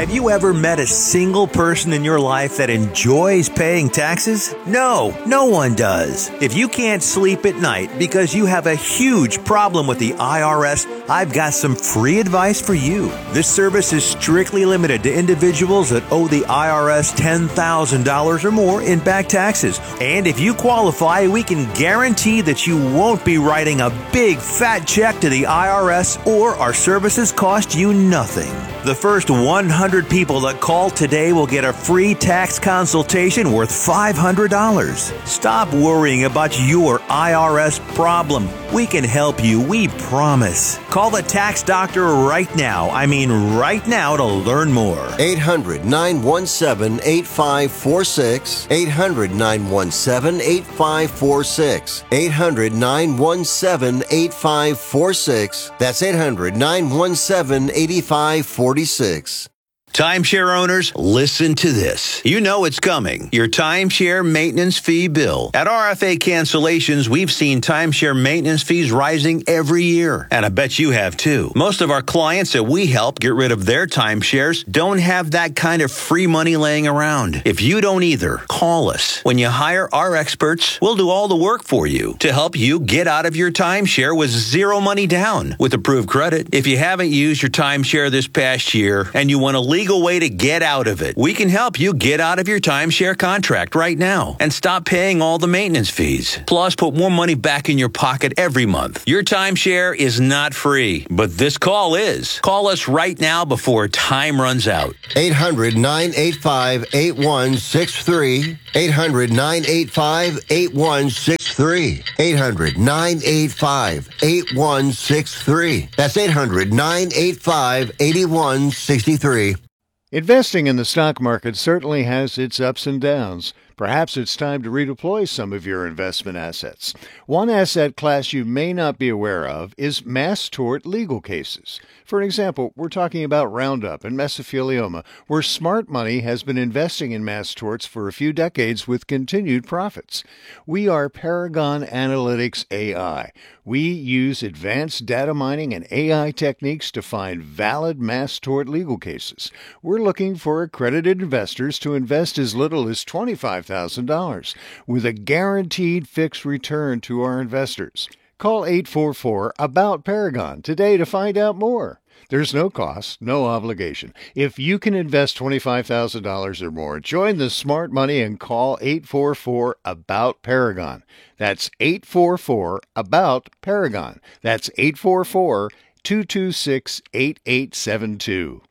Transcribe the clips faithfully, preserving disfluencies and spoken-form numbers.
Have you ever met a single person in your life that enjoys paying taxes? No, no one does. If you can't sleep at night because you have a huge problem with the I R S, I've got some free advice for you. This service is strictly limited to individuals that owe the I R S ten thousand dollars or more in back taxes. And if you qualify, we can guarantee that you won't be writing a big fat check to the I R S, or our services cost you nothing. The first one hundred people that call today will get a free tax consultation worth five hundred dollars. Stop worrying about your I R S problem. We can help you, we promise. Call the tax doctor right now. I mean right now to learn more. eight hundred, nine one seven, eight five four six. eight hundred, nine one seven, eight five four six. eight hundred, nine one seven, eight five four six. That's eight hundred, nine one seven, eight five four six. Timeshare owners, listen to this. You know it's coming. Your timeshare maintenance fee bill. At R F A Cancellations, we've seen timeshare maintenance fees rising every year. And I bet you have too. Most of our clients that we help get rid of their timeshares don't have that kind of free money laying around. If you don't either, call us. When you hire our experts, we'll do all the work for you to help you get out of your timeshare with zero money down with approved credit. If you haven't used your timeshare this past year and you want to leave legal way to get out of it, we can help you get out of your timeshare contract right now and stop paying all the maintenance fees. Plus, put more money back in your pocket every month. Your timeshare is not free, but this call is. Call us right now before time runs out. eight hundred, nine eight five, eight one six three. eight hundred, nine eight five, eight one six three. eight hundred, nine eight five, eight one six three. That's eight hundred, nine eight five, eight one six three. Investing in the stock market certainly has its ups and downs. Perhaps it's time to redeploy some of your investment assets. One asset class you may not be aware of is mass tort legal cases. For example, we're talking about Roundup and mesothelioma, where smart money has been investing in mass torts for a few decades with continued profits. We are Paragon Analytics A I. We use advanced data mining and A I techniques to find valid mass tort legal cases. We're looking for accredited investors to invest as little as twenty-five thousand dollars with a guaranteed fixed return to our investors. Call eight four four, ABOUT Paragon today to find out more. There's no cost, no obligation. If you can invest twenty-five thousand dollars or more, join the smart money and call eight four four, ABOUT Paragon. That's eight four four, ABOUT Paragon. That's eight four four, two two six, eight eight seven two.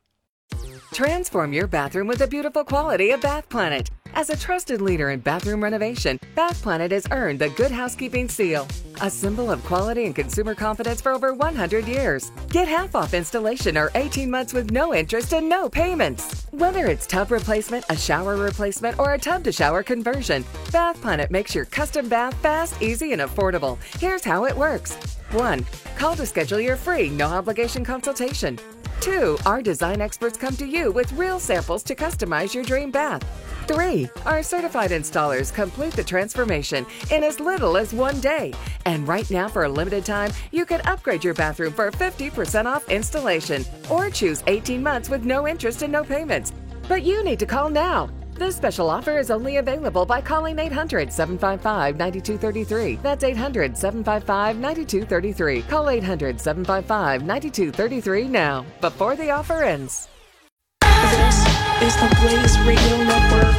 Transform your bathroom with the beautiful quality of Bath Planet. As a trusted leader in bathroom renovation, Bath Planet has earned the Good Housekeeping seal, a symbol of quality and consumer confidence for over one hundred years. Get half off installation or eighteen months with no interest and no payments. Whether it's tub replacement, a shower replacement, or a tub-to-shower conversion, Bath Planet makes your custom bath fast, easy, and affordable. Here's how it works. one. Call to schedule your free, no-obligation consultation. two. Our design experts come to you with real samples to customize your dream bath. three. Our certified installers complete the transformation in as little as one day. And right now, for a limited time, you can upgrade your bathroom for fifty percent off installation or choose eighteen months with no interest and no payments. But you need to call now. This special offer is only available by calling eight hundred, seven five five, nine two three three. That's eight hundred, seven five five, nine two three three. Call eight hundred, seven five five, nine two three three now, before the offer ends. This is the Blaze Radio Network.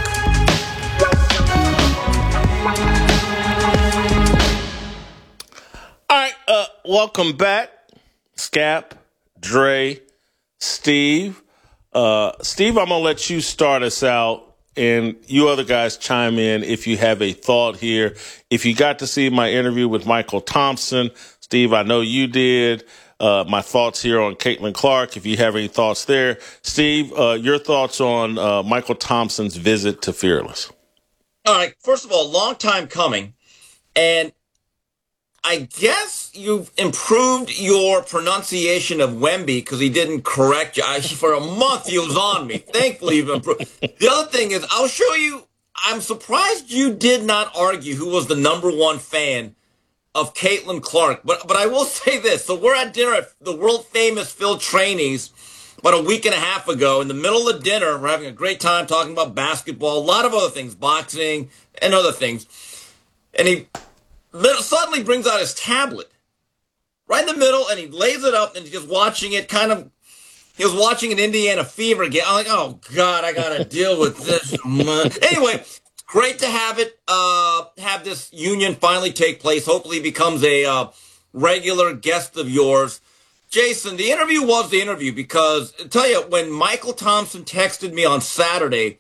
All right, uh, welcome back, Scap, Dre, Steve. Uh, Steve, I'm gonna let you start us out, and you other guys chime in if you have a thought here. If you got to see my interview with Michael Thompson, Steve, I know you did. Uh, my thoughts here on Caitlin Clark, if you have any thoughts there. Steve, uh, your thoughts on uh, Michael Thompson's visit to Fearless. All right. First of all, long time coming. And I guess you've improved your pronunciation of Wemby because he didn't correct you. I, for a month, he was on me. Thankfully, you've improved. The other thing is, I'll show you, I'm surprised you did not argue who was the number one fan of Caitlin Clark. But but I will say this. So we're at dinner at the world-famous Phil Trainees about a week and a half ago in the middle of dinner. We're having a great time talking about basketball, a lot of other things, boxing and other things. And he suddenly brings out his tablet right in the middle, and he lays it up, and he's just watching it kind of. He was watching an Indiana Fever game. I'm like, oh, God, I got to deal with this. Anyway, great to have it, uh, have this union finally take place. Hopefully he becomes a uh, regular guest of yours. Jason, the interview was the interview because, I tell you, when Michael Thompson texted me on Saturday,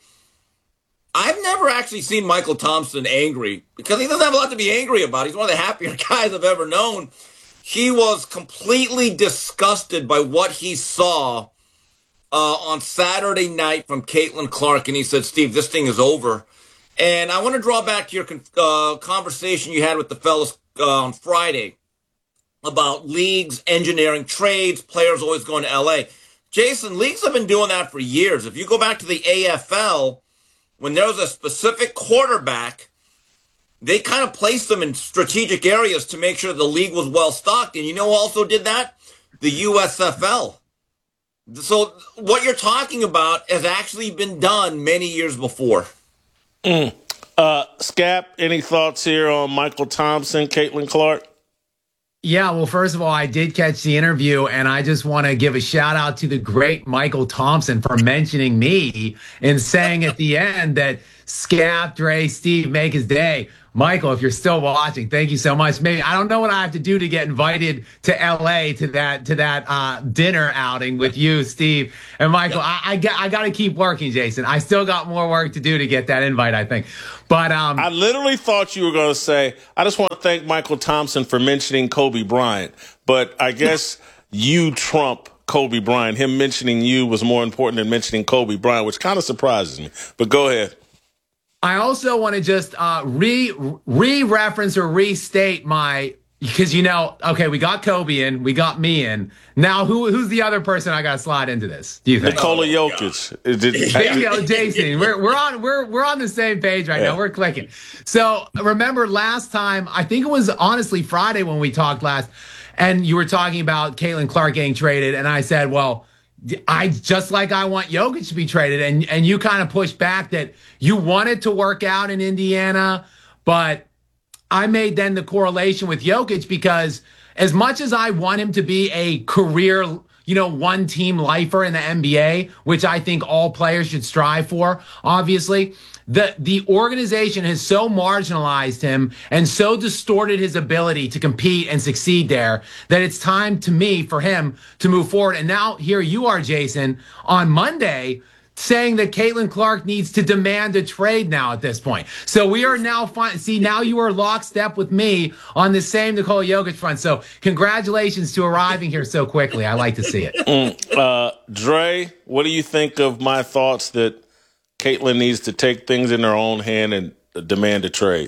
I've never actually seen Michael Thompson angry because he doesn't have a lot to be angry about. He's one of the happier guys I've ever known. He was completely disgusted by what he saw uh, on Saturday night from Caitlin Clark, and he said, Steve, this thing is over. And I want to draw back to your uh, conversation you had with the fellas uh, on Friday about leagues, engineering, trades, players always going to L A. Jason, leagues have been doing that for years. If you go back to the A F L, when there was a specific quarterback, they kind of placed them in strategic areas to make sure the league was well stocked. And you know who also did that? The U S F L. So what you're talking about has actually been done many years before. Mm. Uh, Scap, any thoughts here on Michael Thompson, Caitlin Clark? Yeah, well, first of all, I did catch the interview, and I just want to give a shout out to the great Michael Thompson for mentioning me and saying at the end that Scap, Dre, Steve, make his day. Michael, if you're still watching, thank you so much. Maybe I don't know what I have to do to get invited to L A to that to that uh, dinner outing with you, Steve, and Michael. I, I got I got to keep working, Jason. I still got more work to do to get that invite, I think. But um, I literally thought you were going to say, I just want to thank Michael Thompson for mentioning Kobe Bryant, but I guess you trump Kobe Bryant. Him mentioning you was more important than mentioning Kobe Bryant, which kind of surprises me. But go ahead. I also want to just uh, re re-reference or restate my, because, you know, okay, we got Kobe in, we got me in. Now, who who's the other person I got to slide into this? Do you think? Nikola Jokic. There you go, Jason. We're we're on we're we're on the same page right yeah. now. We're clicking. So remember last time, I think it was honestly Friday when we talked last, and you were talking about Caitlin Clark getting traded, and I said, well, I just like I want Jokic to be traded, and and you kind of pushed back that you wanted to work out in Indiana, but I made then the correlation with Jokic because as much as I want him to be a career, you know, one team lifer in the N B A, which I think all players should strive for, obviously, the the organization has so marginalized him and so distorted his ability to compete and succeed there that it's time to me for him to move forward. And now here you are, Jason, on Monday saying that Caitlin Clark needs to demand a trade now at this point. So we are now fine. See, now you are lockstep with me on the same Nikola Jokic front. So congratulations to arriving here so quickly. I like to see it. Mm, uh, Dre, what do you think of my thoughts that Caitlin needs to take things in her own hand and demand a trade?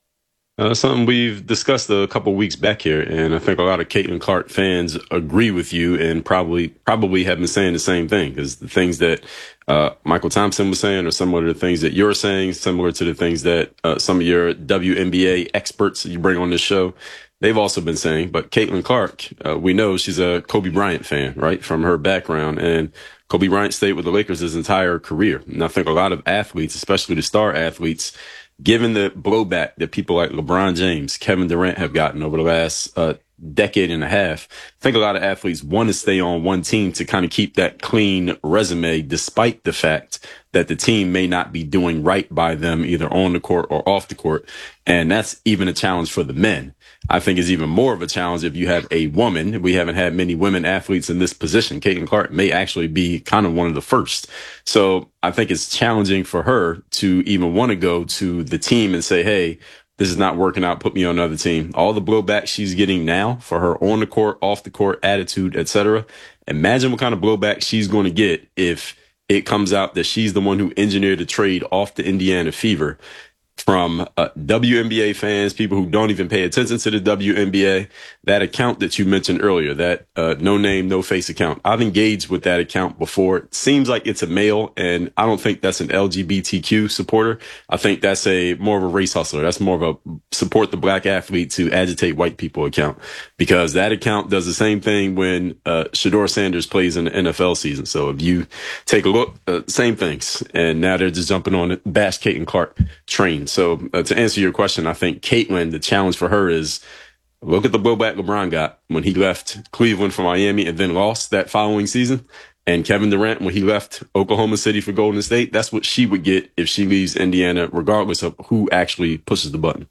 Uh, something we've discussed a couple weeks back here, and I think a lot of Caitlin Clark fans agree with you and probably probably have been saying the same thing, because the things that uh, Michael Thompson was saying are similar to the things that you're saying, similar to the things that uh, some of your W N B A experts that you bring on this show, they've also been saying. But Caitlin Clark, uh, we know she's a Kobe Bryant fan, right, from her background, and Kobe Bryant stayed with the Lakers his entire career. And I think a lot of athletes, especially the star athletes, given the blowback that people like LeBron James, Kevin Durant have gotten over the last uh, decade and a half, I think a lot of athletes want to stay on one team to kind of keep that clean resume, despite the fact that the team may not be doing right by them either on the court or off the court. And that's even a challenge for the men. I think is even more of a challenge if you have a woman. We haven't had many women athletes in this position. Caitlin Clark may actually be kind of one of the first. So I think it's challenging for her to even want to go to the team and say, hey, this is not working out. Put me on another team. All the blowback she's getting now for her on the court, off the court attitude, et cetera. Imagine what kind of blowback she's going to get if it comes out that she's the one who engineered a trade off the Indiana Fever. from uh, W N B A fans, people who don't even pay attention to the W N B A. That account that you mentioned earlier, that uh, no name, no face account, I've engaged with that account before. It seems like it's a male, and I don't think that's an L G B T Q supporter. I think that's a more of a race hustler. That's more of a support the black athlete to agitate white people account, because that account does the same thing when uh, Shedeur Sanders plays in the N F L season. So if you take a look, uh, same things, and now they're just jumping on the Bash Caitlin Clark train. So uh, to answer your question, I think Caitlin, the challenge for her is look at the blowback LeBron got when he left Cleveland for Miami and then lost that following season. And Kevin Durant, when he left Oklahoma City for Golden State, that's what she would get if she leaves Indiana, regardless of who actually pushes the button.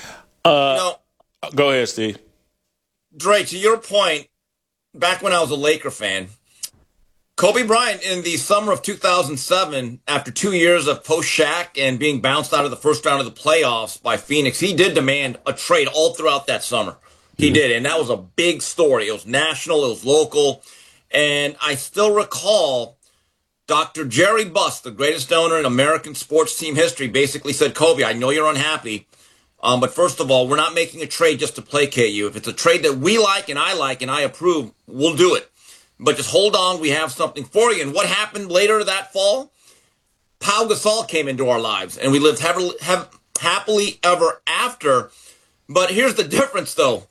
Uh, no. Go ahead, Steve. Dre, to your point, back when I was a Laker fan, Kobe Bryant, in the summer of two thousand seven, after two years of post-Shaq and being bounced out of the first round of the playoffs by Phoenix, he did demand a trade all throughout that summer. He mm-hmm. did, and that was a big story. It was national, it was local, and I still recall Doctor Jerry Buss, the greatest owner in American sports team history, basically said, Kobe, I know you're unhappy, um, but first of all, we're not making a trade just to placate you. If it's a trade that we like and I like and I approve, we'll do it. But just hold on, we have something for you. And what happened later that fall? Pau Gasol came into our lives, and we lived heavily, have, happily ever after. But here's the difference, though.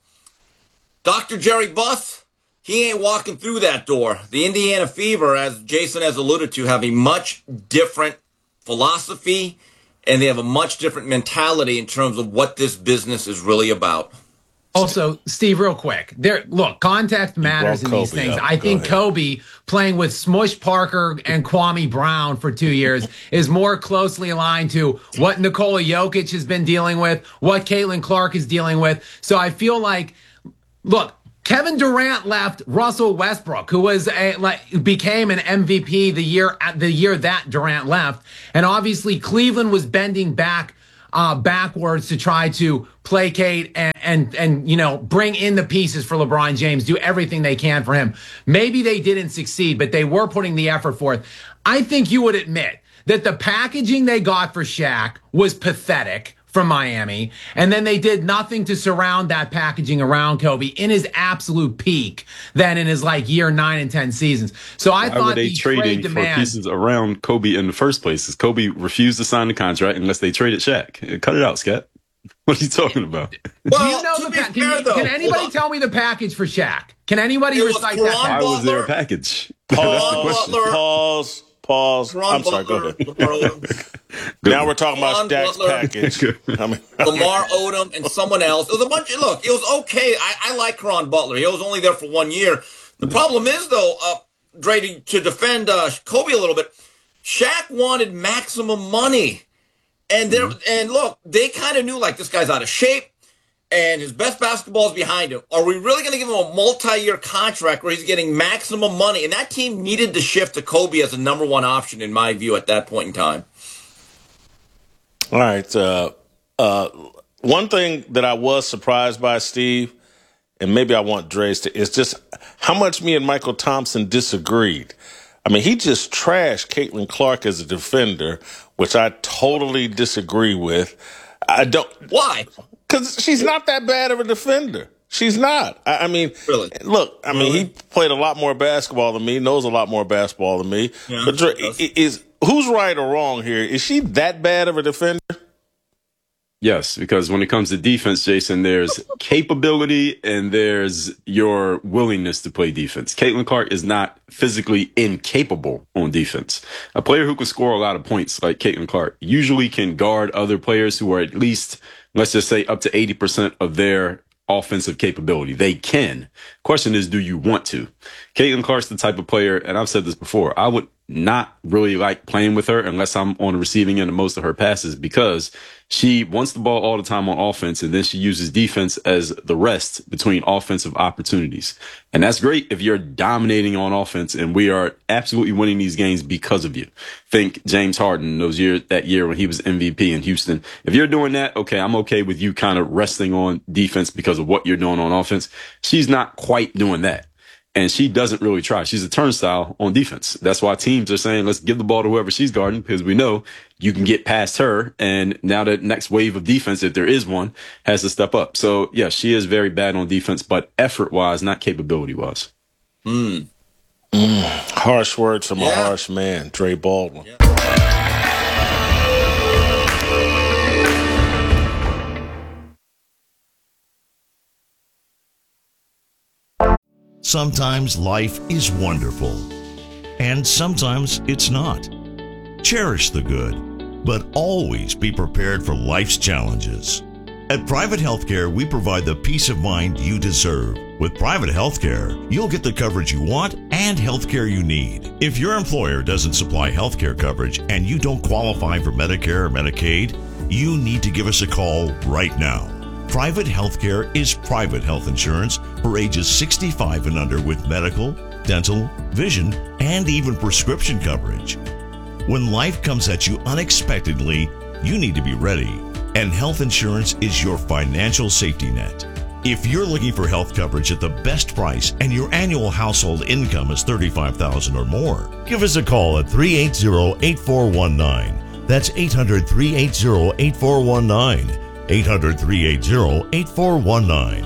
Doctor Jerry Buss, he ain't walking through that door. The Indiana Fever, as Jason has alluded to, have a much different philosophy, and they have a much different mentality in terms of what this business is really about. Also, Steve, real quick, there. Look, context matters in these things. I think Kobe playing with Smush Parker and Kwame Brown for two years is more closely aligned to what Nikola Jokic has been dealing with, what Caitlin Clark is dealing with. So I feel like, look, Kevin Durant left Russell Westbrook, who was a, like, became an M V P the year the year that Durant left, and obviously Cleveland was bending back. Uh, backwards to try to placate and, and, and, you know, bring in the pieces for LeBron James, do everything they can for him. Maybe they didn't succeed, but they were putting the effort forth. I think you would admit that the packaging they got for Shaq was pathetic from Miami, and then they did nothing to surround that packaging around Kobe in his absolute peak than in his like year nine and ten seasons. So I Why thought were they the trading trade for demand, pieces around Kobe in the first place? Because Kobe refused to sign the contract unless they traded Shaq. Cut it out, Scott. What are you talking about? Well, do you know the pa- can, fair, can anybody tell me the package for Shaq? Can anybody recite that? Why was there a package? Pause, That's the question. Butler, pause. Pause. Ron I'm sorry. Butler, Go ahead. Now we're talking about Shaq's package. I mean, Lamar Odom and someone else. It was a bunch of, look, it was okay. I, I like Ron Butler. He was only there for one year. The problem is, though, uh, Dre, to, to defend uh, Kobe a little bit, Shaq wanted maximum money. And there, mm-hmm. and look, they kind of knew, like, this guy's out of shape, and his best basketball is behind him. Are we really going to give him a multi-year contract where he's getting maximum money? And that team needed to shift to Kobe as the number one option, in my view, at that point in time. All right. Uh, uh, one thing that I was surprised by, Steve, and maybe I want Dre's to, is just how much me and Michael Thompson disagreed. I mean, he just trashed Caitlin Clark as a defender, which I totally disagree with. I don't. Why? Because she's not that bad of a defender. She's not. I, I mean, really? Look, I mean, really? He played a lot more basketball than me, knows a lot more basketball than me. Yeah, but Dre, is who's right or wrong here? Is she that bad of a defender? Yes, because when it comes to defense, Jason, there's capability and there's your willingness to play defense. Caitlin Clark is not physically incapable on defense. A player who can score a lot of points like Caitlin Clark usually can guard other players who are at least, let's just say, up to eighty percent of their offensive capability. They can. Question is, do you want to? Caitlin Clark's the type of player, and I've said this before, I would not really like playing with her unless I'm on the receiving end of most of her passes, because she wants the ball all the time on offense, and then she uses defense as the rest between offensive opportunities. And that's great if you're dominating on offense, and we are absolutely winning these games because of you. Think James Harden those years, that year when he was M V P in Houston. If you're doing that, okay, I'm okay with you kind of resting on defense because of what you're doing on offense. She's not quite doing that. And she doesn't really try. She's a turnstile on defense. That's why teams are saying, let's give the ball to whoever she's guarding, because we know you can get past her. And now the next wave of defense, if there is one, has to step up. So, yeah, she is very bad on defense, but effort-wise, not capability-wise. Mm. Mm. Harsh words from yeah. a harsh man, Dre Baldwin. Yeah. Sometimes life is wonderful, and sometimes it's not. Cherish the good, but always be prepared for life's challenges. At Private Healthcare, we provide the peace of mind you deserve. With Private Healthcare, you'll get the coverage you want and healthcare you need. If your employer doesn't supply healthcare coverage and you don't qualify for Medicare or Medicaid, you need to give us a call right now. Private healthcare is private health insurance for ages sixty-five and under with medical, dental, vision, and even prescription coverage. When life comes at you unexpectedly, you need to be ready, and health insurance is your financial safety net. If you're looking for health coverage at the best price and your annual household income is thirty-five thousand dollars or more, give us a call at three eight zero, eight four one nine. That's eight hundred, three eight zero, eight four one nine. eight hundred, three eight zero, eight four one nine.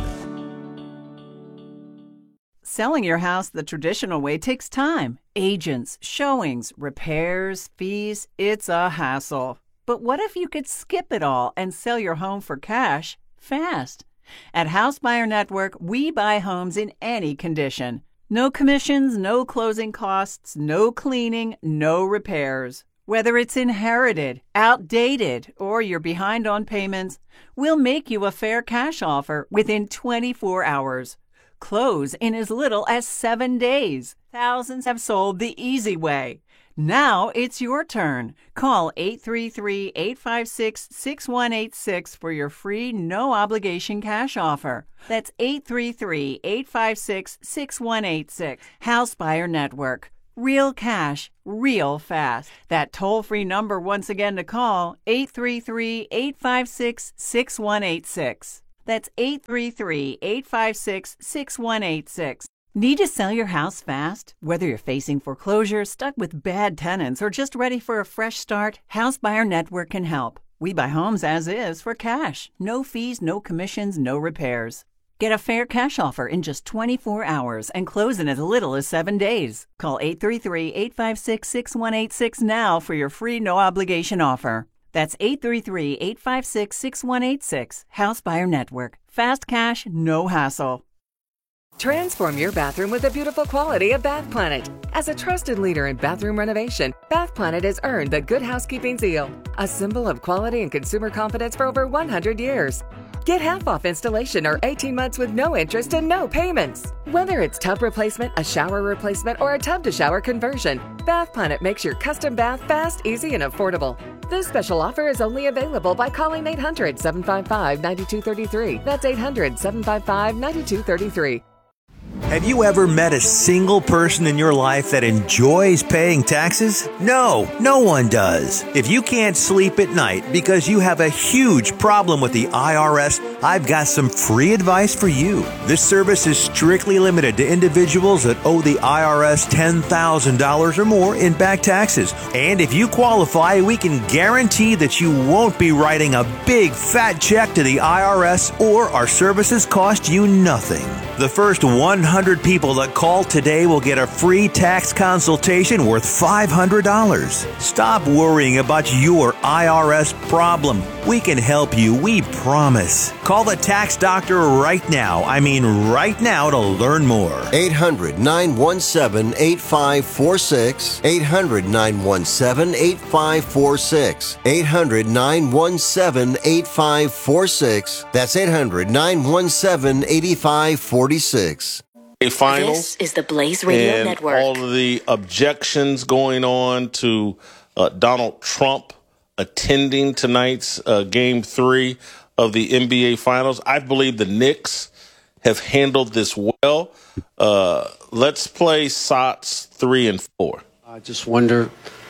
Selling your house the traditional way takes time. Agents, showings, repairs, fees. It's a hassle. But what if you could skip it all and sell your home for cash fast? At House Buyer Network, we buy homes in any condition. No commissions, no closing costs, no cleaning, no repairs. Whether it's inherited, outdated, or you're behind on payments, we'll make you a fair cash offer within twenty-four hours. Close in as little as seven days. Thousands have sold the easy way. Now it's your turn. Call eight three three, eight five six, six one eight six for your free, no-obligation cash offer. That's eight three three, eight five six, six one eight six. House Buyer Network. Real cash, real fast. That toll-free number once again to call, eight three three, eight five six, six one eight six. That's eight three three, eight five six, six one eight six. Need to sell your house fast? Whether you're facing foreclosure, stuck with bad tenants, or just ready for a fresh start, House Buyer Network can help. We buy homes as is for cash. No fees, no commissions, no repairs. Get a fair cash offer in just twenty-four hours and close in as little as seven days. Call eight three three, eight five six, six one eight six now for your free no-obligation offer. That's eight three three, eight five six, six one eight six. House Buyer Network. Fast cash, no hassle. Transform your bathroom with the beautiful quality of Bath Planet. As a trusted leader in bathroom renovation, Bath Planet has earned the Good Housekeeping seal, a symbol of quality and consumer confidence for over one hundred years. Get half off installation or eighteen months with no interest and no payments. Whether it's tub replacement, a shower replacement, or a tub-to-shower conversion, Bath Planet makes your custom bath fast, easy, and affordable. This special offer is only available by calling eight hundred, seven five five, nine two three three. That's eight hundred, seven five five, nine two three three. Have you ever met a single person in your life that enjoys paying taxes? No, no one does. If you can't sleep at night because you have a huge problem with the I R S, I've got some free advice for you. This service is strictly limited to individuals that owe the I R S ten thousand dollars or more in back taxes. And if you qualify, we can guarantee that you won't be writing a big fat check to the I R S, or our services cost you nothing. The first one hundred people that call today will get a free tax consultation worth five hundred dollars. Stop worrying about your I R S problem. We can help you, we promise. Call the tax doctor right now. I mean right now to learn more. eight hundred, nine one seven, eight five four six. eight hundred, nine one seven, eight five four six. eight hundred, nine one seven, eight five four six. That's eight hundred, nine one seven, eight five four six. Finals. This is the Blaze Radio and Network. All of the objections going on to uh, Donald Trump attending tonight's uh, game three of the N B A Finals. I believe the Knicks have handled this well. Uh, let's play S O T S three and four. I just wonder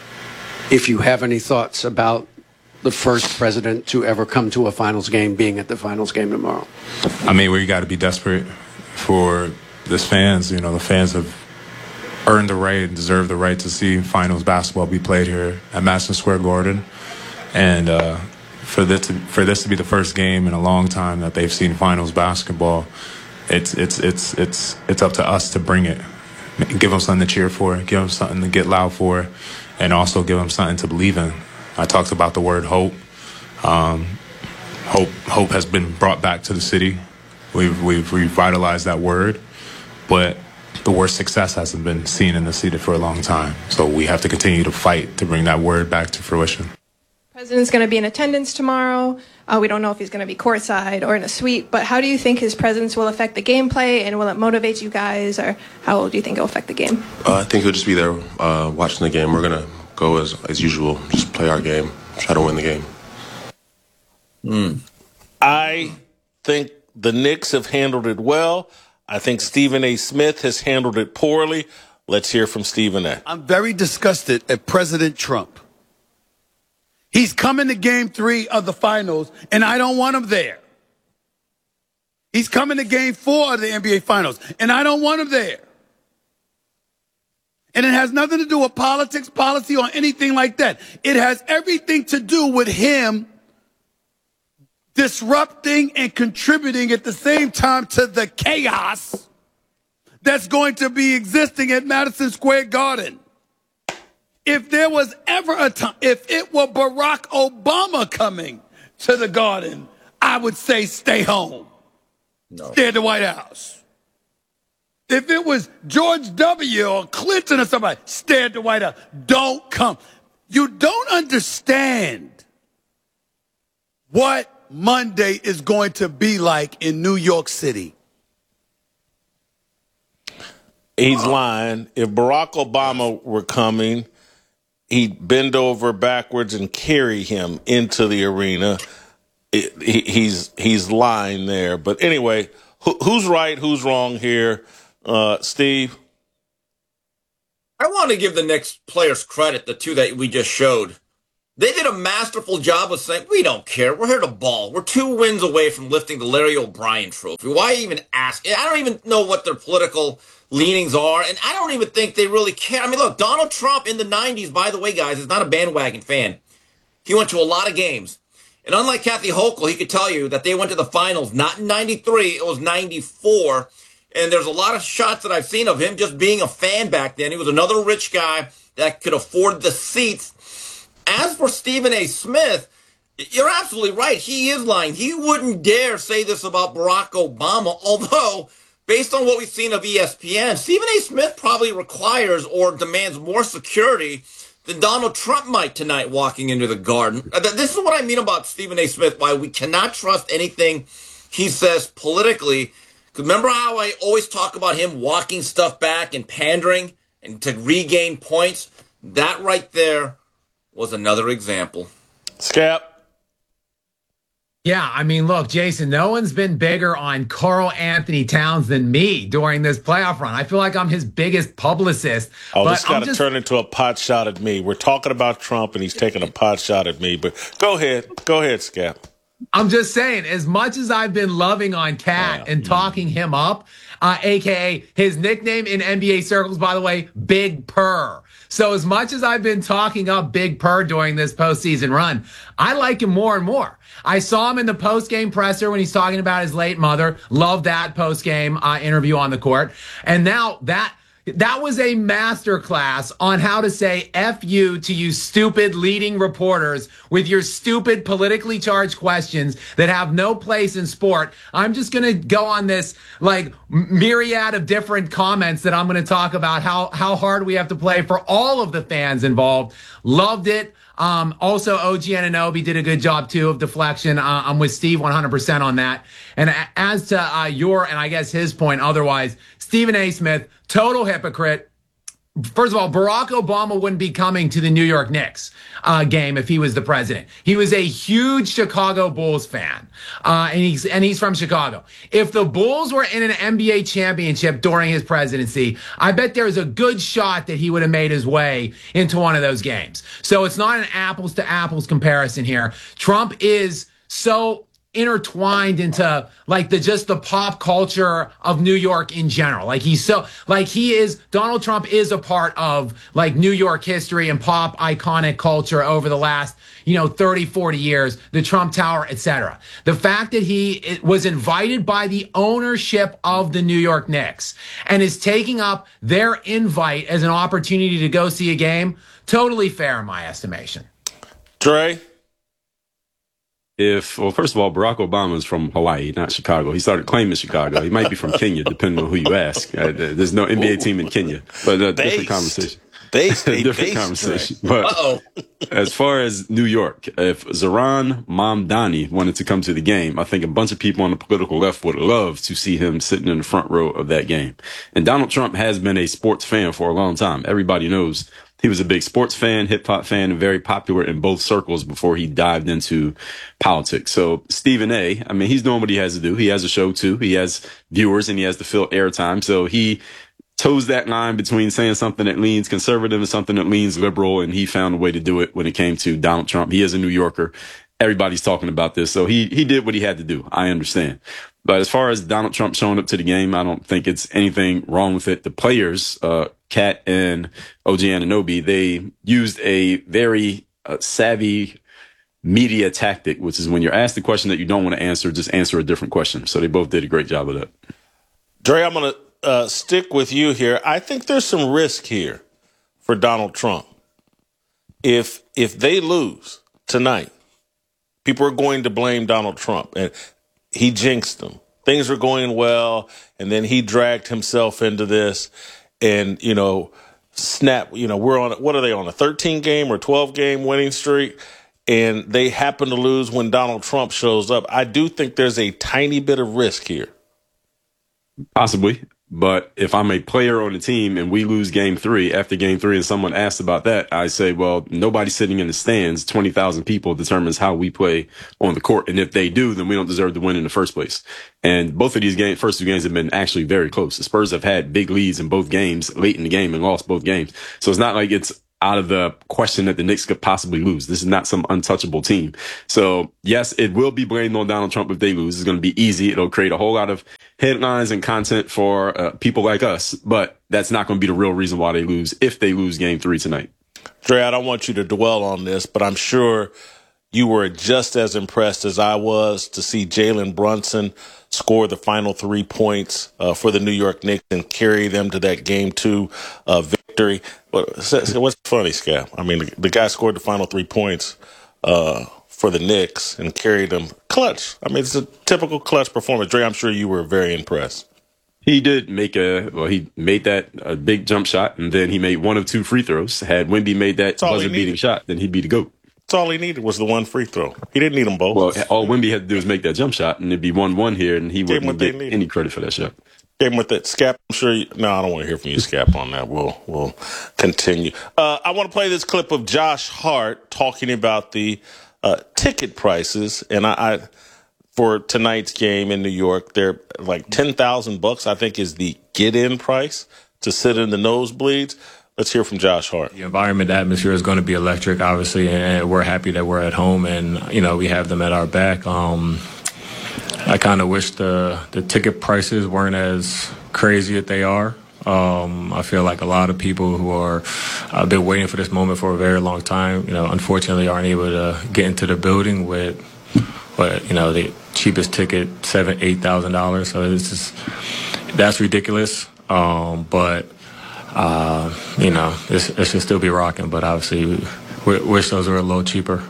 if you have any thoughts about the first president to ever come to a finals game being at the finals game tomorrow. I mean, we got to be desperate for this fans, you know, the fans have earned the right and deserve the right to see finals basketball be played here at Madison Square Garden. And uh, for this to, for this to be the first game in a long time that they've seen finals basketball, it's it's it's it's it's up to us to bring it, give them something to cheer for, give them something to get loud for, and also give them something to believe in. I talked about the word hope. Um, hope hope has been brought back to the city. We've we've revitalized that word, but the word success hasn't been seen in the city for a long time. So we have to continue to fight to bring that word back to fruition. President's going to be in attendance tomorrow. Uh, we don't know if he's going to be courtside or in a suite, but how do you think his presence will affect the gameplay, and will it motivate you guys, or how do you think it will affect the game? Uh, I think he'll just be there uh, watching the game. We're going to go as, as usual, just play our game, try to win the game. Mm. I think the Knicks have handled it well. I think Stephen A. Smith has handled it poorly. Let's hear from Stephen A. I'm very disgusted at President Trump. He's coming to game three of the finals, and I don't want him there. He's coming to game four of the N B A finals, and I don't want him there. And it has nothing to do with politics, policy, or anything like that. It has everything to do with him disrupting and contributing at the same time to the chaos that's going to be existing at Madison Square Garden. If there was ever a time, if it were Barack Obama coming to the Garden, I would say stay home. No. Stay at the White House. If it was George W. or Clinton or somebody, stay at the White House. Don't come. You don't understand what Monday is going to be like in New York City. He's lying. If Barack Obama were coming, he'd bend over backwards and carry him into the arena. It, he, he's he's lying there. But anyway, who, who's right? Who's wrong here? Uh, Steve? I want to give the Knicks players credit, the two that we just showed. They did a masterful job of saying, we don't care. We're here to ball. We're two wins away from lifting the Larry O'Brien trophy. Why even ask? I don't even know what their political leanings are, and I don't even think they really care. I mean, look, Donald Trump in the nineties, by the way, guys, is not a bandwagon fan. He went to a lot of games. And unlike Kathy Hochul, he could tell you that they went to the finals, not in ninety-three, it was ninety-four. And there's a lot of shots that I've seen of him just being a fan back then. He was another rich guy that could afford the seats. As for Stephen A. Smith, you're absolutely right. He is lying. He wouldn't dare say this about Barack Obama, although, based on what we've seen of E S P N, Stephen A. Smith probably requires or demands more security than Donald Trump might tonight walking into the Garden. This is what I mean about Stephen A. Smith, why we cannot trust anything he says politically. Because remember how I always talk about him walking stuff back and pandering and to regain points? That right there was another example. Scap. Yeah, I mean, look, Jason, no one's been bigger on Karl Anthony Towns than me during this playoff run. I feel like I'm his biggest publicist. Oh, but this got to just... turn into a pot shot at me. We're talking about Trump, and he's taking a pot shot at me. But go ahead. Go ahead, Scap. I'm just saying, as much as I've been loving on Cat yeah. and talking him up, uh, a k a his nickname in N B A circles, by the way, Big Purr. So as much as I've been talking up Big Purr during this postseason run, I like him more and more. I saw him in the post-game presser when he's talking about his late mother. Love that post-game uh, interview on the court. And now that that was a masterclass on how to say F you to you stupid leading reporters with your stupid politically charged questions that have no place in sport. I'm just going to go on this like myriad of different comments that I'm going to talk about how, how hard we have to play for all of the fans involved. Loved it. Um, also, O G Anunoby did a good job, too, of deflection. Uh, I'm with Steve one hundred percent on that. And as to uh, your, and I guess his point otherwise, Stephen A. Smith, total hypocrite. First of all, Barack Obama wouldn't be coming to the New York Knicks uh, game if he was the president. He was a huge Chicago Bulls fan, uh, and he's and he's from Chicago. If the Bulls were in an N B A championship during his presidency, I bet there's a good shot that he would have made his way into one of those games. So it's not an apples to apples comparison here. Trump is so intertwined into like the just the pop culture of New York in general. Like he's so like he is Donald Trump is a part of like New York history and pop iconic culture over the last, you know, thirty, forty years, the Trump Tower, et cetera. The fact that he was invited by the ownership of the New York Knicks and is taking up their invite as an opportunity to go see a game, totally fair in my estimation. Dre? If, well, first of all, Barack Obama is from Hawaii, not Chicago. He started claiming Chicago. He might be from Kenya, depending on who you ask. Uh, there's no N B A team in Kenya, but a different conversation. Based, different based, conversation. Dre. But Uh-oh. As far as New York, if Zohran Mamdani wanted to come to the game, I think a bunch of people on the political left would love to see him sitting in the front row of that game. And Donald Trump has been a sports fan for a long time. Everybody knows he was a big sports fan, hip hop fan, and very popular in both circles before he dived into politics. So Stephen A., I mean, he's doing what he has to do. He has a show too. He has viewers and he has to fill airtime. So he toes that line between saying something that leans conservative and something that leans liberal. And he found a way to do it when it came to Donald Trump. He is a New Yorker. Everybody's talking about this. So he, he did what he had to do. I understand. But as far as Donald Trump showing up to the game, I don't think it's anything wrong with it. The players, uh, Kat and O G Anunoby, they used a very uh, savvy media tactic, which is when you're asked the question that you don't want to answer, just answer a different question. So they both did a great job of that. Dre, I'm going to uh, stick with you here. I think there's some risk here for Donald Trump. If if they lose tonight, people are going to blame Donald Trump. And he jinxed them. Things were going well, and then he dragged himself into this. And, you know, snap, you know, we're on, what are they on, a thirteen game or twelve game winning streak? And they happen to lose when Donald Trump shows up. I do think there's a tiny bit of risk here. Possibly. But if I'm a player on the team and we lose game three, after game three and someone asks about that, I say, well, nobody's sitting in the stands. twenty thousand people determines how we play on the court. And if they do, then we don't deserve to win in the first place. And both of these games, first two games have been actually very close. The Spurs have had big leads in both games late in the game and lost both games. So it's not like it's out of the question that the Knicks could possibly lose. This is not some untouchable team. So yes, it will be blamed on Donald Trump if they lose. It's going to be easy. It'll create a whole lot of headlines and content for uh, people like us, but that's not going to be the real reason why they lose if they lose game three tonight. Dre, I don't want you to dwell on this, but I'm sure you were just as impressed as I was to see Jalen Brunson score the final three points uh, for the New York Knicks and carry them to that game two uh, victory. What's funny, Scap? I mean, the, the guy scored the final three points uh, for the Knicks and carried them clutch. I mean, it's a typical clutch performance. Dre, I'm sure you were very impressed. He did make a, well, he made that a big jump shot, and then he made one of two free throws. Had Wemby made that buzzer-beating shot, then he'd be the GOAT. That's all he needed was the one free throw. He didn't need them both. Well, all Wemby had to do was make that jump shot, and it'd be one one here, and he wouldn't get any credit for that shot. Game with that, Scap. I'm sure. You, no, I don't want to hear from you, Scap, on that. We'll we'll continue. Uh, I want to play this clip of Josh Hart talking about the uh, ticket prices, and I, I for tonight's game in New York, they're like ten thousand bucks. I think is the get-in price to sit in the nosebleeds. Let's hear from Josh Hart. The environment, the atmosphere is going to be electric, obviously, and we're happy that we're at home and, you know, we have them at our back. Um, I kind of wish the, the ticket prices weren't as crazy as they are. Um, I feel like a lot of people who are uh, been waiting for this moment for a very long time, you know, unfortunately aren't able to get into the building with, what, you know, the cheapest ticket, seven, eight thousand dollars. So this is that's ridiculous. Um, but uh, you know, it should still be rocking. But obviously, we, we wish those were a little cheaper.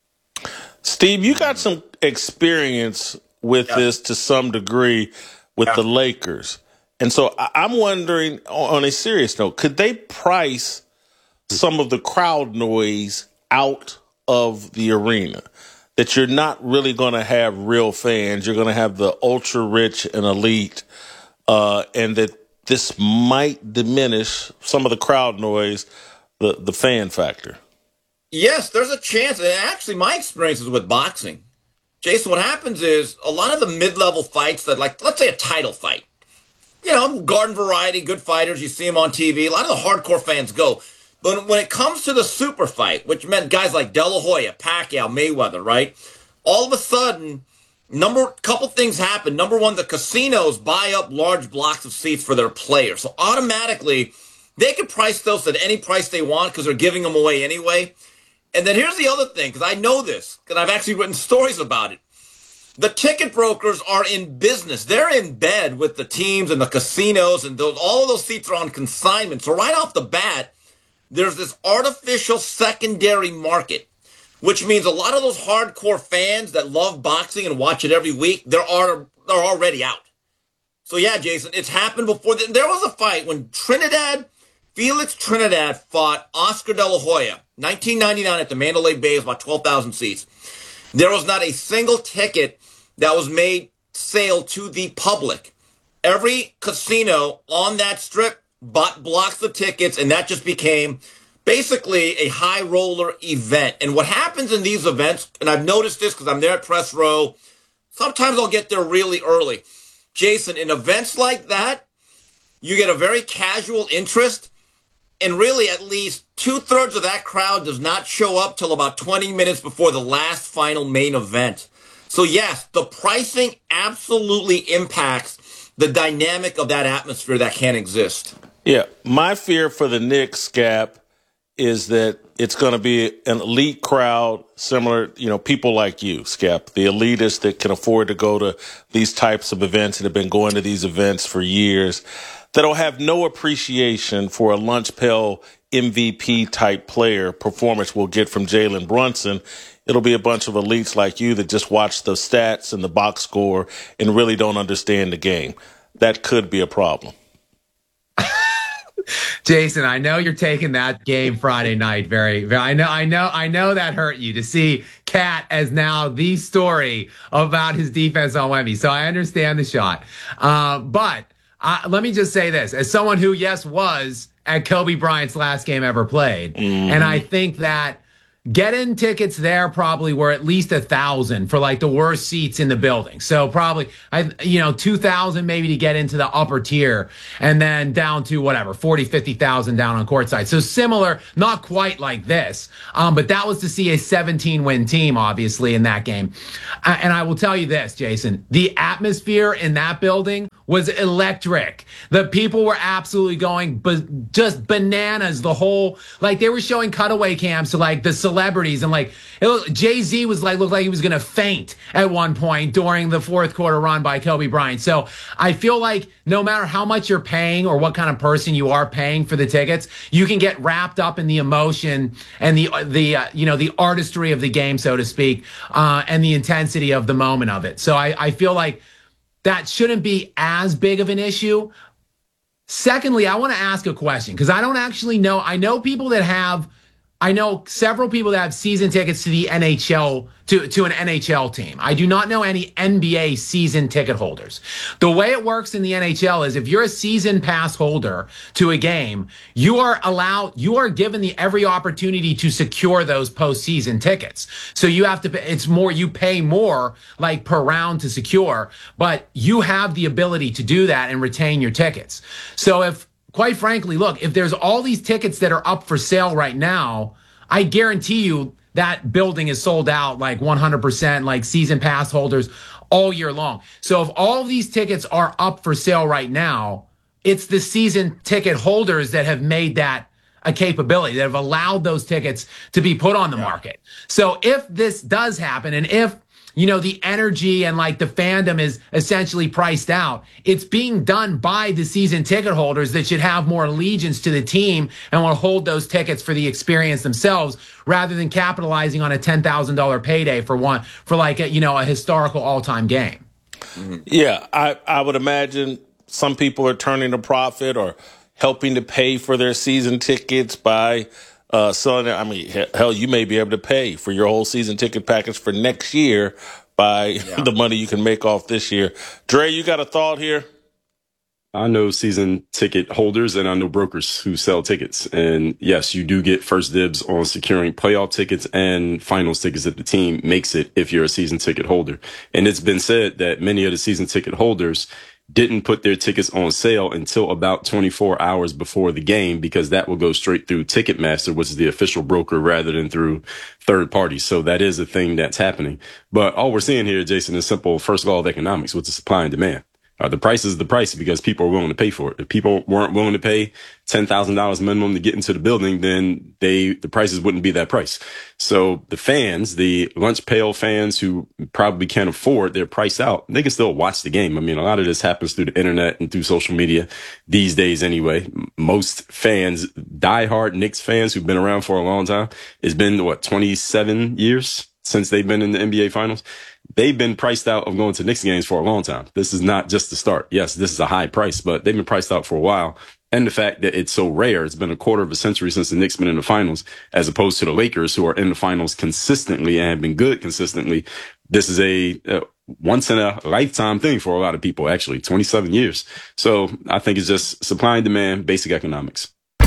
Steve, you got some experience with yeah. this to some degree with yeah. the Lakers. And so I'm wondering, on a serious note, could they price some of the crowd noise out of the arena? That you're not really going to have real fans. You're going to have the ultra rich and elite, uh, and that this might diminish some of the crowd noise, the, the fan factor. Yes, there's a chance. And actually, my experience is with boxing. Jason, what happens is a lot of the mid-level fights that, like, let's say a title fight, you know, garden variety, good fighters, you see them on T V. A lot of the hardcore fans go. But when it comes to the super fight, which meant guys like De La Hoya, Pacquiao, Mayweather, right? All of a sudden, number couple things happen. Number one, the casinos buy up large blocks of seats for their players. So automatically, they can price those at any price they want because they're giving them away anyway. And then here's the other thing, because I know this, because I've actually written stories about it. The ticket brokers are in business. They're in bed with the teams and the casinos, and those, all of those seats are on consignment. So right off the bat, there's this artificial secondary market, which means a lot of those hardcore fans that love boxing and watch it every week, they're, are, they're already out. So yeah, Jason, it's happened before. There was a fight when Trinidad, Felix Trinidad fought Oscar De La Hoya, nineteen ninety-nine at the Mandalay Bay, about twelve thousand seats. There was not a single ticket that was made sale to the public. Every casino on that strip bought blocks of tickets, and that just became basically a high roller event. And what happens in these events, and I've noticed this because I'm there at Press Row, sometimes I'll get there really early. Jason, in events like that, you get a very casual interest, and really at least two-thirds of that crowd does not show up till about twenty minutes before the last final main event. So yes, the pricing absolutely impacts the dynamic of that atmosphere that can exist. Yeah, my fear for the Knicks, Scap, is that it's going to be an elite crowd, similar, you know, people like you, Scap, the elitists that can afford to go to these types of events and have been going to these events for years, that'll have no appreciation for a lunch pail M V P type player performance we'll get from Jalen Brunson. It'll be a bunch of elites like you that just watch the stats and the box score and really don't understand the game. That could be a problem. Jason, I know you're taking that game Friday night very, very, I know, I know, I know that hurt you to see Cat as now the story about his defense on Wemby. So I understand the shot. Uh, but uh, let me just say this, as someone who, yes, was at Kobe Bryant's last game ever played. Mm. And I think that get-in tickets there probably were at least a thousand for like the worst seats in the building. So probably, I, you know, two thousand maybe to get into the upper tier, and then down to whatever, forty, fifty thousand down on courtside. So similar, not quite like this. Um, but that was to see a seventeen win team, obviously, in that game. Uh, and I will tell you this, Jason, the atmosphere in that building was electric. The people were absolutely going b- just bananas. The whole, like they were showing cutaway cams to like the celebrities, and like it looked, Jay-Z was like, looked like he was going to faint at one point during the fourth quarter run by Kobe Bryant. So I feel like no matter how much you're paying or what kind of person you are paying for the tickets, you can get wrapped up in the emotion and the, the, uh, you know, the artistry of the game, so to speak, uh, and the intensity of the moment of it. So I, I feel like that shouldn't be as big of an issue. Secondly, I want to ask a question because I don't actually know. I know people that have, I know several people that have season tickets to the N H L, to, to an N H L team. I do not know any N B A season ticket holders. The way it works in the N H L is if you're a season pass holder to a game, you are allowed, you are given the every opportunity to secure those postseason tickets. So you have to, it's more, you pay more like per round to secure, but you have the ability to do that and retain your tickets. So if, quite frankly, look, if there's all these tickets that are up for sale right now, I guarantee you that building is sold out like one hundred percent, like season pass holders all year long. So if all of these tickets are up for sale right now, it's the season ticket holders that have made that a capability, that have allowed those tickets to be put on the market. So if this does happen, and if you know, the energy and like the fandom is essentially priced out, it's being done by the season ticket holders that should have more allegiance to the team and want to hold those tickets for the experience themselves rather than capitalizing on a ten thousand dollars payday for one, for like a, you know, a historical all-time game. Mm-hmm. Yeah, I, I would imagine some people are turning a profit or helping to pay for their season tickets by Uh, selling it. I mean, hell, you may be able to pay for your whole season ticket package for next year by yeah. the money you can make off this year. Dre, you got a thought here? I know season ticket holders and I know brokers who sell tickets. And yes, you do get first dibs on securing playoff tickets and finals tickets if the team makes it if you're a season ticket holder. And it's been said that many of the season ticket holders, didn't put their tickets on sale until about twenty-four hours before the game, because that will go straight through Ticketmaster, which is the official broker, rather than through third parties. So that is a thing that's happening. But all we're seeing here, Jason, is simple first law of economics, which is supply and demand. Uh, the price is the price because people are willing to pay for it. If people weren't willing to pay ten thousand dollars minimum to get into the building, then they the prices wouldn't be that price. So the fans, the lunch pail fans who probably can't afford, they're priced out. They can still watch the game. I mean, a lot of this happens through the internet and through social media these days anyway. Most fans, diehard Knicks fans who've been around for a long time, it's been, what, twenty-seven years since they've been in the N B A Finals. They've been priced out of going to Knicks games for a long time. This is not just the start. Yes, this is a high price, but they've been priced out for a while. And the fact that it's so rare, it's been a quarter of a century since the Knicks been in the finals, as opposed to the Lakers, who are in the finals consistently and have been good consistently. This is a, a once in a lifetime thing for a lot of people, actually, twenty-seven years. So I think it's just supply and demand, basic economics.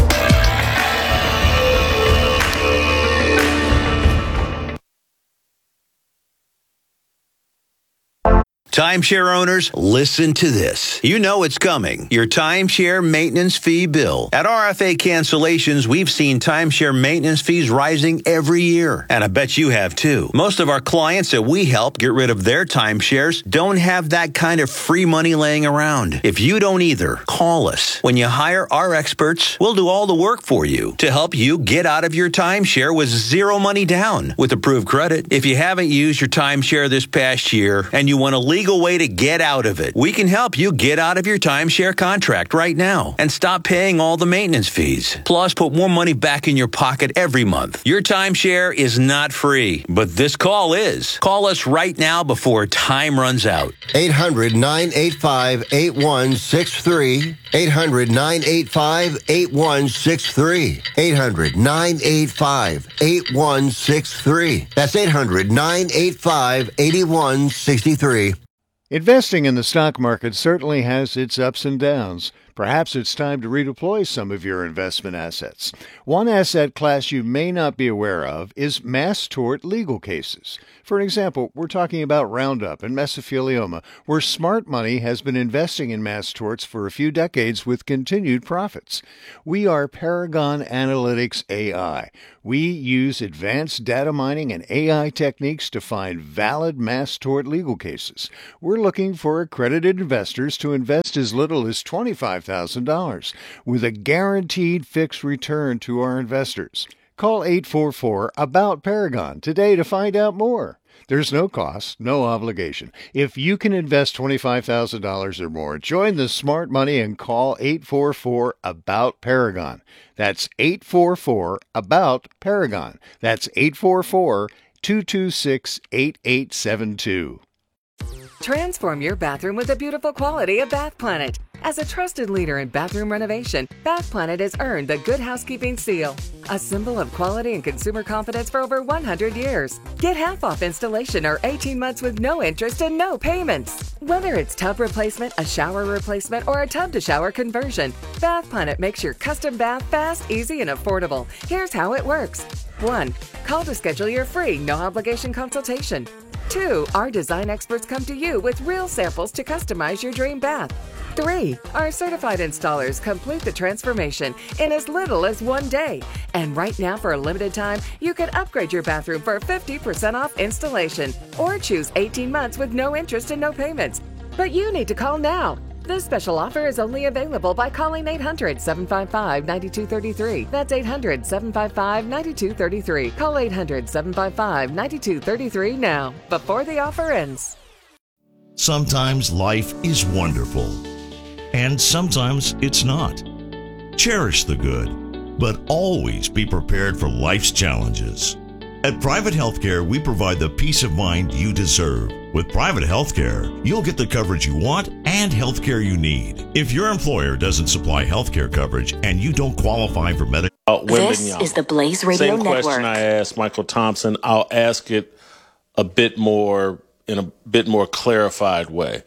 Timeshare owners, listen to this. You know it's coming. Your timeshare maintenance fee bill. At R F A Cancellations, we've seen timeshare maintenance fees rising every year. And I bet you have too. Most of our clients that we help get rid of their timeshares don't have that kind of free money laying around. If you don't either, call us. When you hire our experts, we'll do all the work for you to help you get out of your timeshare with zero money down with approved credit. If you haven't used your timeshare this past year and you want to legal way to get out of it, we can help you get out of your timeshare contract right now and stop paying all the maintenance fees. Plus, put more money back in your pocket every month. Your timeshare is not free, but this call is. Call us right now before time runs out. eight hundred, nine eight five, eight one six three. eight hundred, nine eight five, eight one six three. eight hundred, nine eight five, eight one six three. That's eight hundred, nine eight five, eight one six three. Investing in the stock market certainly has its ups and downs. Perhaps it's time to redeploy some of your investment assets. One asset class you may not be aware of is mass tort legal cases. For example, we're talking about Roundup and mesothelioma, where smart money has been investing in mass torts for a few decades with continued profits. We are Paragon Analytics A I. We use advanced data mining and A I techniques to find valid mass tort legal cases. We're looking for accredited investors to invest as little as twenty-five thousand dollars with a guaranteed fixed return to our investors. Call eight four four, A B O U T, Paragon today to find out more. There's no cost, no obligation. If you can invest twenty-five thousand dollars or more, join the smart money and call eight four four, A B O U T, Paragon. That's eight four four, A B O U T, Paragon. That's eight four four, two two six, eight eight seven two. Transform your bathroom with the beautiful quality of Bath Planet. As a trusted leader in bathroom renovation, Bath Planet has earned the Good Housekeeping Seal, a symbol of quality and consumer confidence for over one hundred years. Get half off installation or eighteen months with no interest and no payments. Whether it's tub replacement, a shower replacement, or a tub-to-shower conversion, Bath Planet makes your custom bath fast, easy, and affordable. Here's how it works. one. Call to schedule your free, no-obligation consultation. two. Our design experts come to you with real samples to customize your dream bath. three. Our certified installers complete the transformation in as little as one day. And right now, for a limited time, you can upgrade your bathroom for fifty percent off installation or choose eighteen months with no interest and no payments. But you need to call now. This special offer is only available by calling eight hundred, seven five five, nine two three three. That's eight hundred, seven five five, nine two three three. Call eight hundred, seven five five, nine two three three now, before the offer ends. Sometimes life is wonderful, and sometimes it's not. Cherish the good, but always be prepared for life's challenges. At Private Healthcare, we provide the peace of mind you deserve. With Private Healthcare, you'll get the coverage you want and healthcare you need. If your employer doesn't supply healthcare coverage and you don't qualify for Medicare, uh, this is the Blaze Radio Same Network. question I asked Michael Thompson. I'll ask it a bit more in a bit more clarified way.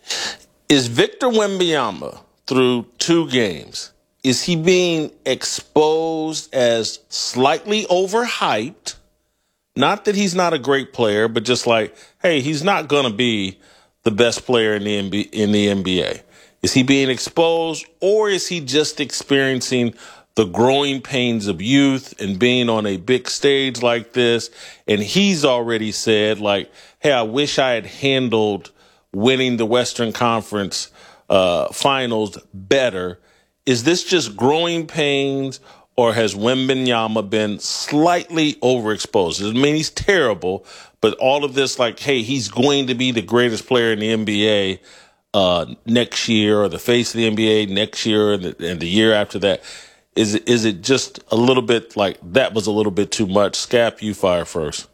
Is Victor Wembanyama, through two games, is he being exposed as slightly overhyped? Not that he's not a great player, but just like, hey, he's not going to be the best player in the N B A, in the N B A? Is he being exposed, or is he just experiencing the growing pains of youth and being on a big stage like this? And he's already said, like, hey, I wish I had handled winning the Western Conference uh, finals better. Is this just growing pains, or has Wembanyama been slightly overexposed? I mean, he's terrible, but all of this, like, hey, he's going to be the greatest player in the N B A uh, next year, or the face of the N B A next year, and the, and the year after that. Is it, is it just a little bit like that was a little bit too much? Scap, you fire first.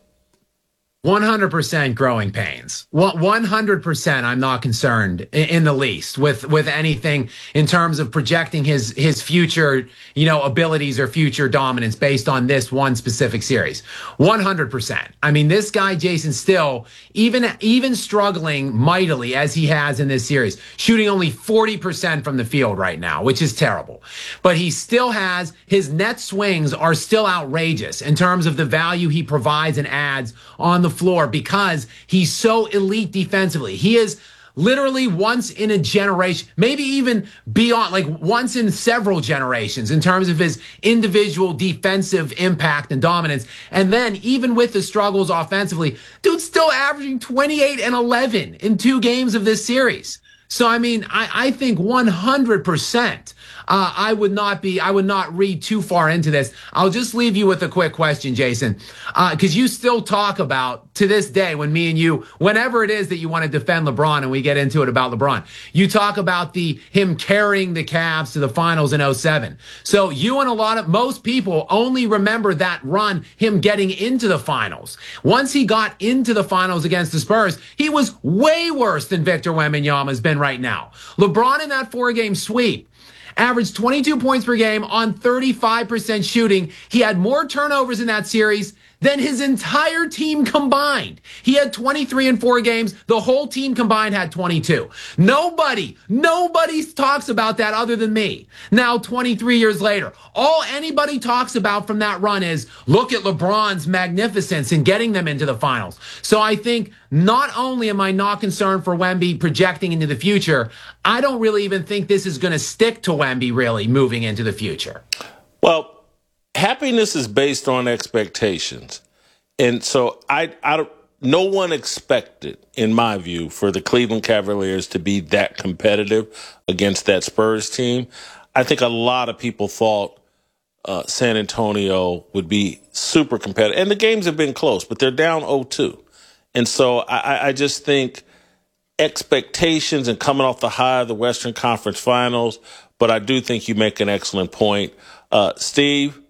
one hundred percent growing pains. one hundred percent I'm not concerned in the least with, with anything in terms of projecting his, his future, you know, abilities or future dominance based on this one specific series. one hundred percent. I mean, this guy, Jason, still, even, even struggling mightily as he has in this series, shooting only forty percent from the field right now, which is terrible. But he still has, his net swings are still outrageous in terms of the value he provides and adds on the floor because he's so elite defensively. He is literally once in a generation, maybe even beyond, like once in several generations in terms of his individual defensive impact and dominance. And then even with the struggles offensively, dude's still averaging twenty-eight and eleven in two games of this series. So, I mean, I, I think one hundred percent uh, I would not be, I would not read too far into this. I'll just leave you with a quick question, Jason, because uh, you still talk about, to this day, when me and you, whenever it is that you want to defend LeBron and we get into it about LeBron, you talk about the him carrying the Cavs to the finals in oh seven. So you and a lot of, most people only remember that run, him getting into the finals. Once he got into the finals against the Spurs, he was way worse than Victor Wembanyama has been right now. LeBron in that four-game sweep averaged twenty-two points per game on thirty-five percent shooting. He had more turnovers in that series than his entire team combined. He had twenty-three in four games. The whole team combined had twenty-two. Nobody, nobody talks about that other than me. Now, twenty-three years later, all anybody talks about from that run is, look at LeBron's magnificence in getting them into the finals. So I think not only am I not concerned for Wemby projecting into the future, I don't really even think this is going to stick to Wemby really moving into the future. Well, happiness is based on expectations. And so I, I, no one expected, in my view, for the Cleveland Cavaliers to be that competitive against that Spurs team. I think a lot of people thought uh, San Antonio would be super competitive. And the games have been close, but they're down oh two. And so I, I just think expectations and coming off the high of the Western Conference Finals, but I do think you make an excellent point. Uh, Steve,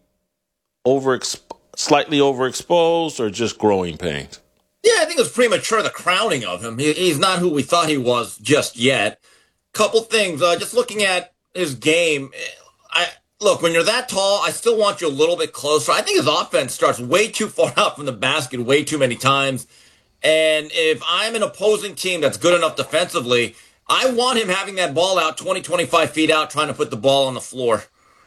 over slightly overexposed or just growing pains? Yeah, I think it was premature, the crowning of him. He, he's not who we thought he was just yet. Couple things, uh, just looking at his game, I look, when you're that tall, I still want you a little bit closer. I think his offense starts way too far out from the basket way too many times. And if I'm an opposing team that's good enough defensively, I want him having that ball out twenty, twenty-five feet out, trying to put the ball on the floor.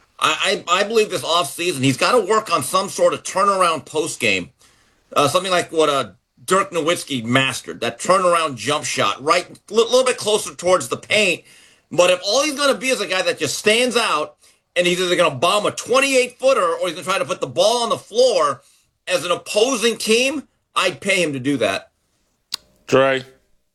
I, I, I believe this offseason, he's got to work on some sort of turnaround post game. Uh, something like what uh, Dirk Nowitzki mastered, that turnaround jump shot, right a little bit closer towards the paint. But if all he's going to be is a guy that just stands out and he's either going to bomb a twenty-eight footer or he's going to try to put the ball on the floor, as an opposing team, I'd pay him to do that. Dre?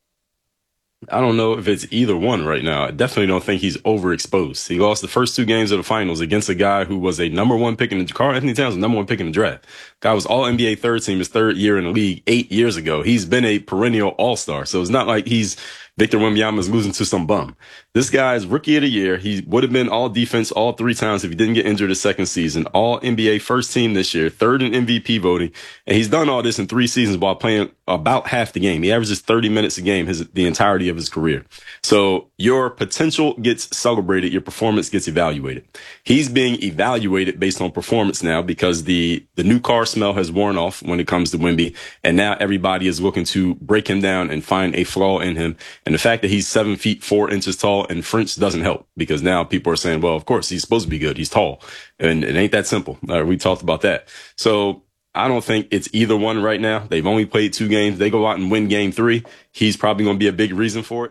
I don't know if it's either one right now. I definitely don't think he's overexposed. He lost the first two games of the finals against a guy who was a number one pick in the Karl Anthony Towns, number one pick in the draft. Guy was all N B A third team his third year in the league eight years ago. He's been a perennial all-star. So it's not like he's Victor Wembanyama is losing to some bum. This guy's rookie of the year. He would have been all defense all three times if he didn't get injured the second season. All N B A first team this year, third in M V P voting. And he's done all this in three seasons while playing about half the game. He averages thirty minutes a game his, the entirety of his career. So your potential gets celebrated. Your performance gets evaluated. He's being evaluated based on performance now because the, the new car smell has worn off when it comes to Wemby. And now everybody is looking to break him down and find a flaw in him. And the fact that he's seven feet, four inches tall and French doesn't help because now people are saying, well, of course, he's supposed to be good. He's tall. And it ain't that simple. Uh, we talked about that. So I don't think it's either one right now. They've only played two games. They go out and win game three. He's probably going to be a big reason for it.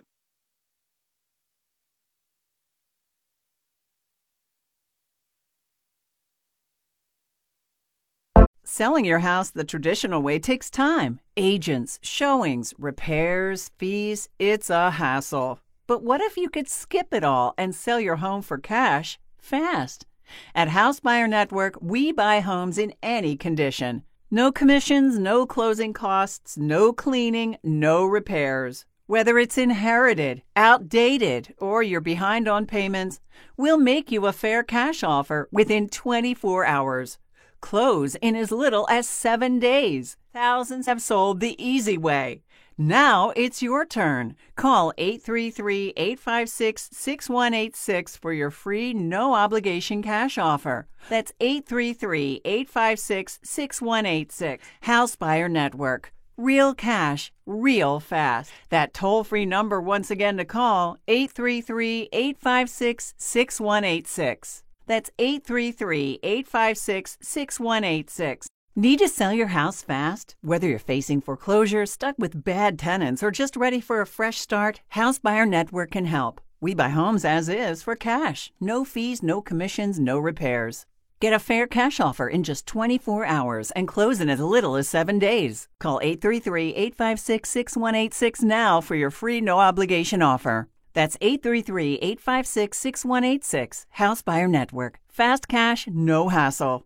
Selling your house the traditional way takes time. Agents, showings, repairs, fees. It's a hassle. But what if you could skip it all and sell your home for cash fast? At House Buyer Network, we buy homes in any condition. No commissions, no closing costs, no cleaning, no repairs. Whether it's inherited, outdated, or you're behind on payments, we'll make you a fair cash offer within twenty-four hours. Close in as little as seven days. Thousands have sold the easy way. Now it's your turn. Call eight three three, eight five six, six one eight six for your free no-obligation cash offer. That's eight three three, eight five six, six one eight six. House Buyer Network. Real cash, real fast. That toll-free number once again to call, eight three three, eight five six, six one eight six. That's eight three three, eight five six, six one eight six. Need to sell your house fast? Whether you're facing foreclosure, stuck with bad tenants, or just ready for a fresh start, House Buyer Network can help. We buy homes as is for cash. No fees, no commissions, no repairs. Get a fair cash offer in just twenty-four hours and close in as little as seven days. Call eight three three, eight five six, six one eight six now for your free no-obligation offer. That's eight three three, eight five six, six one eight six. House Buyer Network. Fast cash, no hassle.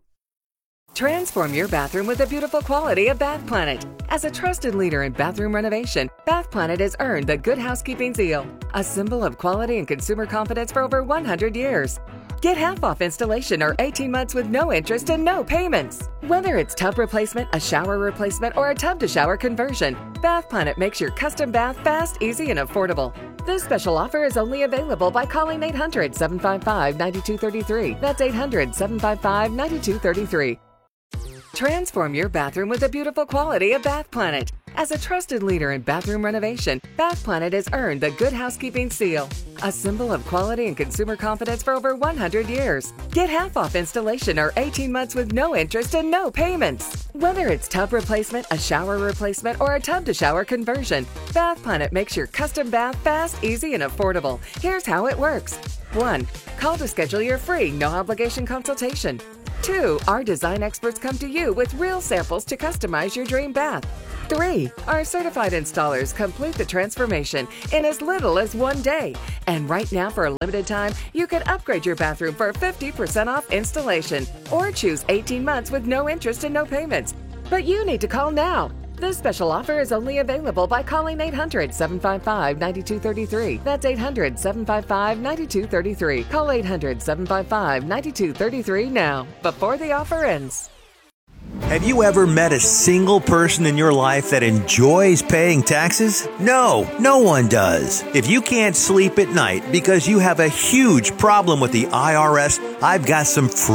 Transform your bathroom with the beautiful quality of Bath Planet. As a trusted leader in bathroom renovation, Bath Planet has earned the Good Housekeeping seal, a symbol of quality and consumer confidence for over one hundred years. Get half off installation or eighteen months with no interest and no payments. Whether it's tub replacement, a shower replacement, or a tub-to-shower conversion, Bath Planet makes your custom bath fast, easy, and affordable. This special offer is only available by calling eight hundred, seven five five, nine two three three. That's eight hundred, seven five five, nine two three three. Transform your bathroom with the beautiful quality of Bath Planet. As a trusted leader in bathroom renovation, Bath Planet has earned the Good Housekeeping seal, a symbol of quality and consumer confidence for over one hundred years. Get half off installation or eighteen months with no interest and no payments. Whether it's tub replacement, a shower replacement, or a tub-to-shower conversion, Bath Planet makes your custom bath fast, easy, and affordable. Here's how it works. one. Call to schedule your free no-obligation consultation. two. Our design experts come to you with real samples to customize your dream bath. three. Our certified installers complete the transformation in as little as one day. And right now, for a limited time, you can upgrade your bathroom for fifty percent off installation or choose eighteen months with no interest and no payments. But you need to call now. This special offer is only available by calling eight hundred, seven five five, nine two three three. That's eight hundred, seven five five, nine two three three. Call eight hundred, seven five five, nine two three three now, before the offer ends. Have you ever met a single person in your life that enjoys paying taxes? No, no one does. If you can't sleep at night because you have a huge problem with the I R S, I've got some free